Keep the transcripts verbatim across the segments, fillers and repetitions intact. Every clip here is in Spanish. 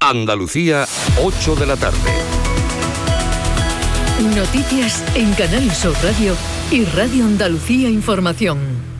Andalucía, ocho de la tarde. Noticias en Canal Sur Radio y Radio Andalucía Información.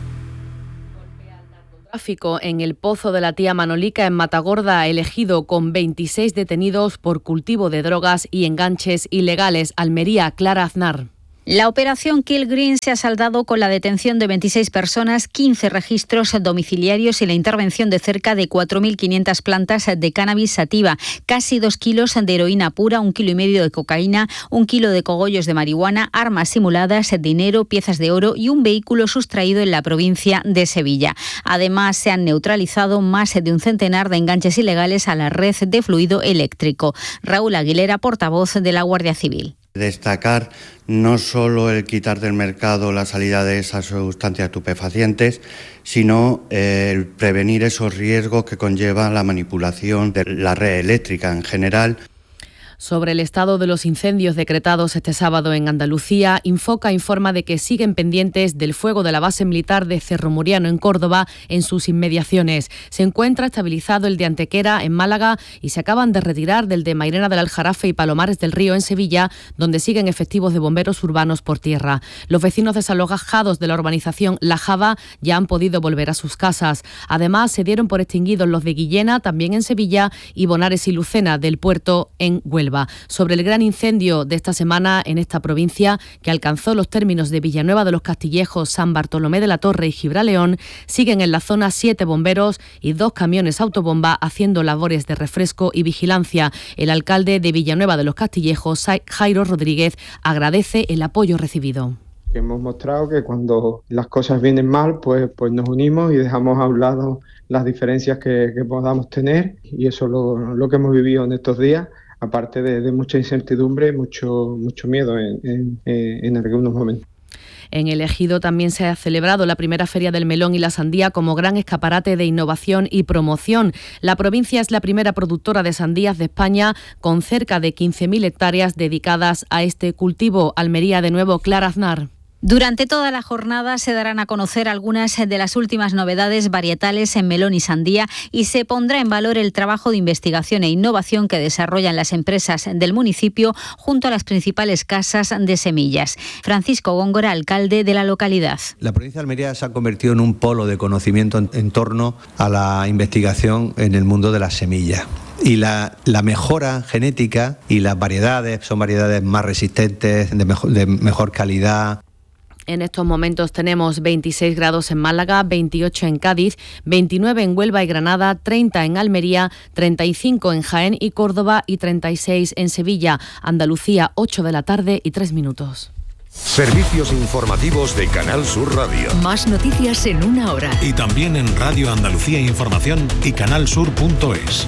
Tráfico en el Pozo de la Tía Manolica en Matagorda, elegido con veintiséis detenidos por cultivo de drogas y enganches ilegales. Almería, Clara Aznar. La operación Kill Green se ha saldado con la detención de veintiséis personas, quince registros domiciliarios y la intervención de cerca de cuatro mil quinientas plantas de cannabis sativa, casi dos kilos de heroína pura, un kilo y medio de cocaína, un kilo de cogollos de marihuana, armas simuladas, dinero, piezas de oro y un vehículo sustraído en la provincia de Sevilla. Además, se han neutralizado más de un centenar de enganches ilegales a la red de fluido eléctrico. Raúl Aguilera, portavoz de la Guardia Civil. Destacar no solo el quitar del mercado la salida de esas sustancias estupefacientes, sino eh, el prevenir esos riesgos que conlleva la manipulación de la red eléctrica en general. Sobre el estado de los incendios decretados este sábado en Andalucía, Infoca informa de que siguen pendientes del fuego de la base militar de Cerro Muriano en Córdoba en sus inmediaciones. Se encuentra estabilizado el de Antequera en Málaga y se acaban de retirar del de Mairena del Aljarafe y Palomares del Río en Sevilla, donde siguen efectivos de bomberos urbanos por tierra. Los vecinos desalojados de la urbanización La Java ya han podido volver a sus casas. Además, se dieron por extinguidos los de Guillena, también en Sevilla, y Bonares y Lucena del Puerto en Huelva. Sobre el gran incendio de esta semana en esta provincia, que alcanzó los términos de Villanueva de los Castillejos, San Bartolomé de la Torre y Gibraleón, siguen en la zona siete bomberos y dos camiones autobomba haciendo labores de refresco y vigilancia. El alcalde de Villanueva de los Castillejos, Jairo Rodríguez, agradece el apoyo recibido. Hemos mostrado que cuando las cosas vienen mal, pues, pues nos unimos y dejamos a un lado las diferencias que, que podamos tener, y eso es lo, lo que hemos vivido en estos días. Aparte de, de mucha incertidumbre, mucho, mucho miedo en, en, en algunos momentos. En el Ejido también se ha celebrado la primera Feria del Melón y la Sandía como gran escaparate de innovación y promoción. La provincia es la primera productora de sandías de España, con cerca de quince mil hectáreas dedicadas a este cultivo. Almería, de nuevo, Clara Aznar. Durante toda la jornada se darán a conocer algunas de las últimas novedades varietales en melón y sandía, y se pondrá en valor el trabajo de investigación e innovación que desarrollan las empresas del municipio junto a las principales casas de semillas. Francisco Góngora, alcalde de la localidad. La provincia de Almería se ha convertido en un polo de conocimiento en, en torno a la investigación en el mundo de las semillas. Y la, la mejora genética y las variedades son variedades más resistentes, de mejor, de mejor calidad. En estos momentos tenemos veintiséis grados en Málaga, veintiocho en Cádiz, veintinueve en Huelva y Granada, treinta en Almería, treinta y cinco en Jaén y Córdoba y treinta y seis en Sevilla. Andalucía, ocho de la tarde y tres minutos. Servicios informativos de Canal Sur Radio. Más noticias en una hora. Y también en Radio Andalucía Información y canal sur punto es.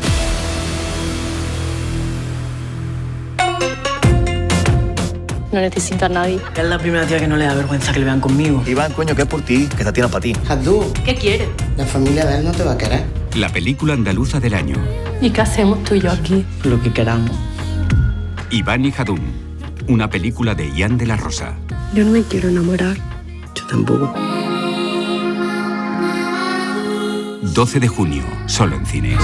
No necesito a nadie. Es la primera tía que no le da vergüenza que le vean conmigo. Iván, coño, que es por ti, que esta tía no es para ti. Abdú, ¿qué quieres? La familia de él no te va a querer. La película andaluza del año. ¿Y qué hacemos tú y yo aquí? Lo que queramos. Iván y Jadún, una película de Ian de la Rosa. Yo no me quiero enamorar. Yo tampoco. doce de junio, solo en cines.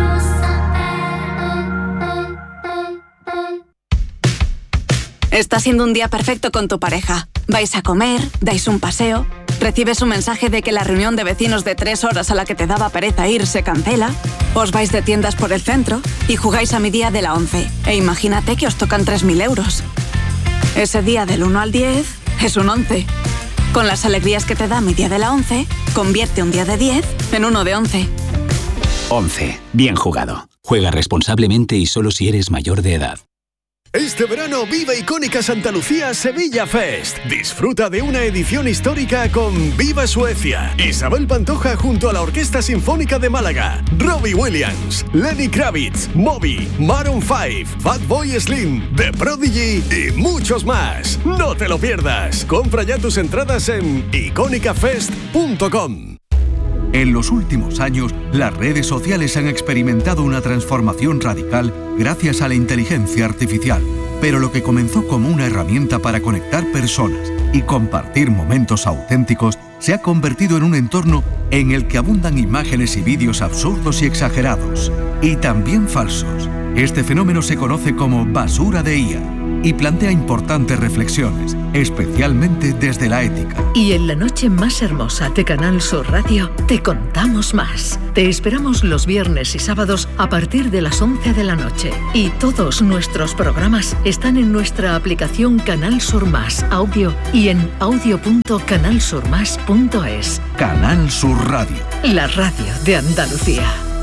Está siendo un día perfecto con tu pareja. Vais a comer, dais un paseo, recibes un mensaje de que la reunión de vecinos de tres horas a la que te daba pereza ir se cancela, os vais de tiendas por el centro y jugáis a mi día de la once. E imagínate que os tocan tres mil euros. Ese día del uno al diez es un once. Con las alegrías que te da mi día de la once, convierte un día de diez en uno de once. once. Bien jugado. Juega responsablemente y solo si eres mayor de edad. Este verano vive Icónica Santa Lucía Sevilla Fest. Disfruta de una edición histórica con Viva Suecia, Isabel Pantoja junto a la Orquesta Sinfónica de Málaga, Robbie Williams, Lenny Kravitz, Moby, Maroon cinco, Fatboy Slim, The Prodigy y muchos más. No te lo pierdas. Compra ya tus entradas en icónica fest punto com. En los últimos años, las redes sociales han experimentado una transformación radical gracias a la inteligencia artificial. Pero lo que comenzó como una herramienta para conectar personas y compartir momentos auténticos se ha convertido en un entorno en el que abundan imágenes y vídeos absurdos y exagerados, y también falsos. Este fenómeno se conoce como basura de I A y plantea importantes reflexiones, especialmente desde la ética. Y en la noche más hermosa de Canal Sur Radio te contamos más. Te esperamos los viernes y sábados a partir de las once de la noche. Y todos nuestros programas están en nuestra aplicación Canal Sur Más Audio y en audio punto canal sur más punto es. Canal Sur Radio. La radio de Andalucía.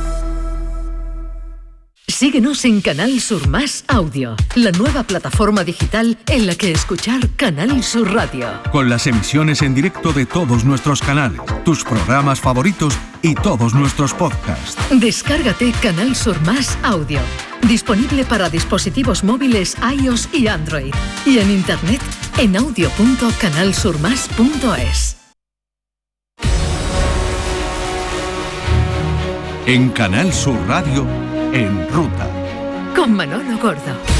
Síguenos en Canal Sur Más Audio, la nueva plataforma digital en la que escuchar Canal Sur Radio. Con las emisiones en directo de todos nuestros canales, tus programas favoritos y todos nuestros podcasts. Descárgate Canal Sur Más Audio, disponible para dispositivos móviles iOS y Android. Y en internet en audio punto canal sur más punto es. En Canal Sur Radio, En Ruta. Con Manolo Gordo.